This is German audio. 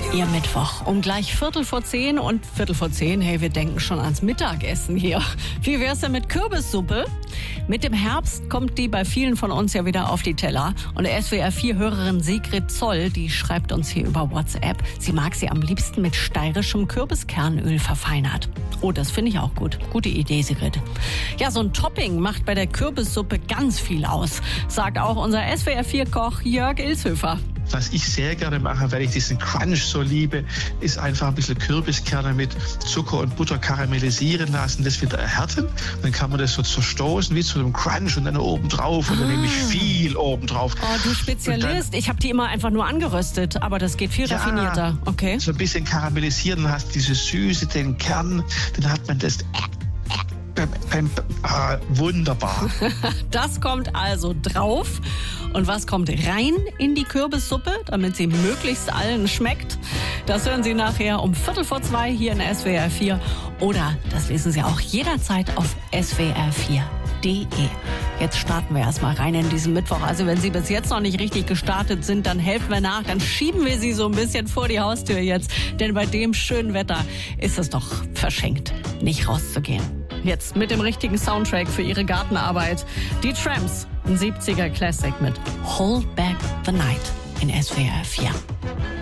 Ihr Mittwoch um gleich 9:45 und 9:45, hey, wir denken schon ans Mittagessen hier. Wie wär's denn mit Kürbissuppe? Mit dem Herbst kommt die bei vielen von uns ja wieder auf die Teller. Und SWR4-Hörerin Sigrid Zoll, die schreibt uns hier über WhatsApp, sie mag sie am liebsten mit steirischem Kürbiskernöl verfeinert. Oh, das finde ich auch gut. Gute Idee, Sigrid. Ja, so ein Topping macht bei der Kürbissuppe ganz viel aus, sagt auch unser SWR4-Koch Jörg Ilshöfer. Was ich sehr gerne mache, weil ich diesen Crunch so liebe, ist einfach ein bisschen Kürbiskerne mit Zucker und Butter karamellisieren lassen, das wieder erhärten. Dann kann man das so zerstoßen wie zu einem Crunch und dann oben drauf und dann nehme ich viel oben drauf. Oh, du Spezialist. Ich habe die immer einfach nur angeröstet, aber das geht viel raffinierter. Okay. So ein bisschen karamellisieren, dann hast du diese Süße, den Kern, dann hat man das wunderbar. Das kommt also drauf. Und was kommt rein in die Kürbissuppe, damit sie möglichst allen schmeckt? Das hören Sie nachher um 2:15 hier in SWR4. Oder das lesen Sie auch jederzeit auf swr4.de. Jetzt starten wir erstmal rein in diesen Mittwoch. Also wenn Sie bis jetzt noch nicht richtig gestartet sind, dann helfen wir nach. Dann schieben wir Sie so ein bisschen vor die Haustür jetzt. Denn bei dem schönen Wetter ist es doch verschenkt, nicht rauszugehen. Jetzt mit dem richtigen Soundtrack für Ihre Gartenarbeit. Die Tramps, ein 70er Classic mit Hold Back the Night in SWR4.